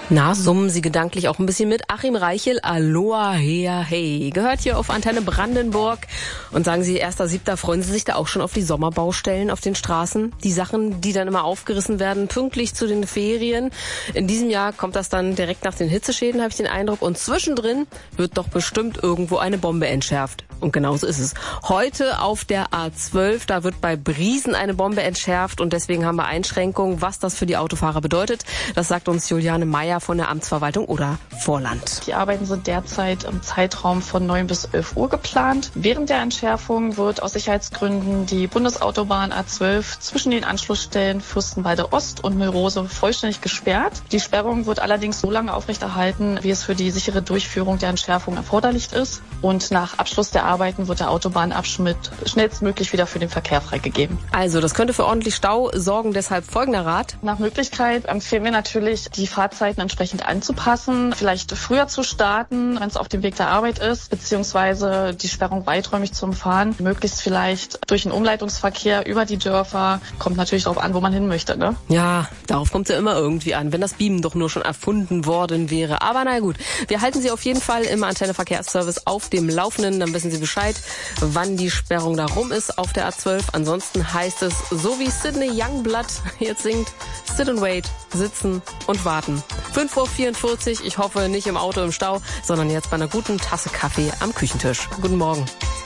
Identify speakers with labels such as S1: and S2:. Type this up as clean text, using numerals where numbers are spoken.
S1: Na, summen Sie gedanklich auch ein bisschen mit. Achim Reichel, Aloha, Hea, hey. Gehört hier auf Antenne Brandenburg. Und sagen Sie, 1.7. freuen Sie sich da auch schon auf die Sommerbaustellen auf den Straßen? Die Sachen, die dann immer aufgerissen werden, pünktlich zu den Ferien. In diesem Jahr kommt das dann direkt nach den Hitzeschäden, habe ich den Eindruck. Und zwischendrin wird doch bestimmt irgendwo eine Bombe entschärft. Und genauso ist es. Heute auf der A12, da wird bei Briesen eine Bombe entschärft. Und deswegen haben wir Einschränkungen, was das für die Autofahrer bedeutet. Das sagt uns Juliane Meyer von der Amtsverwaltung oder Vorland.
S2: Die Arbeiten sind derzeit im Zeitraum von 9 bis 11 Uhr geplant. Während der Entschärfung wird aus Sicherheitsgründen die Bundesautobahn A12 zwischen den Anschlussstellen Fürstenwalde Ost und Müllrose vollständig gesperrt. Die Sperrung wird allerdings so lange aufrechterhalten, wie es für die sichere Durchführung der Entschärfung erforderlich ist. Und nach Abschluss der Arbeiten wird der Autobahnabschnitt schnellstmöglich wieder für den Verkehr freigegeben.
S1: Also, das könnte für ordentlich Stau sorgen, deshalb folgender Rat.
S2: Nach Möglichkeit empfehlen wir natürlich, die Fahrzeiten entsprechend anzupassen, vielleicht früher zu starten, wenn es auf dem Weg der Arbeit ist, beziehungsweise die Sperrung weiträumig zu umfahren, möglichst vielleicht durch einen Umleitungsverkehr über die Dörfer. Kommt natürlich darauf an, wo man hin möchte, ne?
S1: Ja, darauf kommt es ja immer irgendwie an, wenn das Beamen doch nur schon erfunden worden wäre. Aber na gut, wir halten Sie auf jeden Fall im Antenne Verkehrsservice auf dem Laufenden, dann wissen Sie Bescheid, wann die Sperrung da rum ist auf der A12. Ansonsten heißt es, so wie Sidney Youngblood jetzt singt, sit and wait, sitzen und warten. 5:44 Uhr, ich hoffe nicht im Auto im Stau, sondern jetzt bei einer guten Tasse Kaffee am Küchentisch. Guten Morgen.